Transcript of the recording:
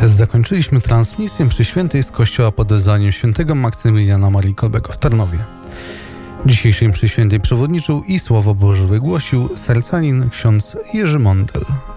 Zakończyliśmy transmisję przy świętej z kościoła pod wezwaniem świętego Maksymiliana Marii Kolbego w Tarnowie. Dzisiejszej mszy świętej przewodniczył i Słowo Boże wygłosił sercanin ksiądz Jerzy Mondel.